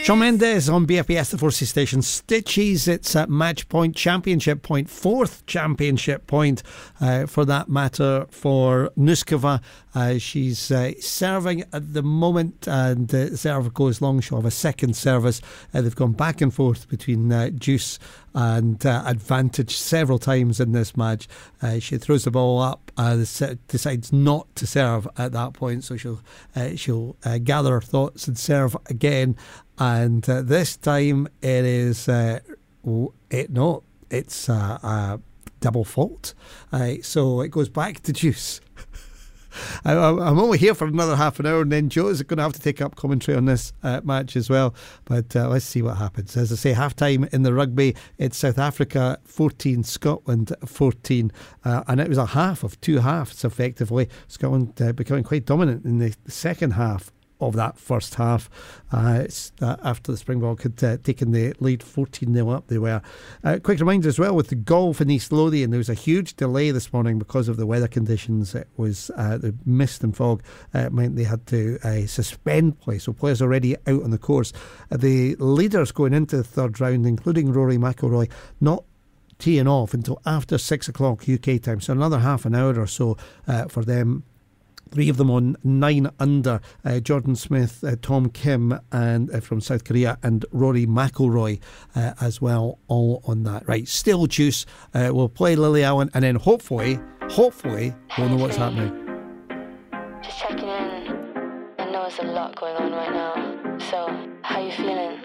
Shawn Mendes on BFBS, the Forces Station. Stitches, it's at match point, championship point, fourth championship point for that matter for Nuskova. She's serving at the moment, and serve goes long. She'll have a second service. They've gone back and forth between Deuce and Advantage several times in this match. She throws the ball up, decides not to serve at that point, so she'll gather her thoughts and serve again. And this time it is it's a double fault. So it goes back to Deuce. I'm only here for another half an hour, and then Joe's going to have to take up commentary on this match as well. But let's see what happens. As I say, half time in the rugby, it's South Africa 14, Scotland 14, and it was a half of two halves effectively. Scotland becoming quite dominant in the second half of that first half. It's after the Springbok had taken the lead 14-0 up they were. Quick reminder as well, with the golf in East Lothian, there was a huge delay this morning because of the weather conditions. It was the mist and fog meant they had to suspend play, so players already out on the course. The leaders going into the third round, including Rory McIlroy, not teeing off until after 6 o'clock UK time, so another half an hour or so for them. Three of them on 9 under, Jordan Smith, Tom Kim and from South Korea, and Rory McIlroy as well, all on that. Right, still Deuce. We'll play Lily Allen, and then hopefully we'll know what's happening. Just checking in. I know there's a lot going on right now. So, how you feeling?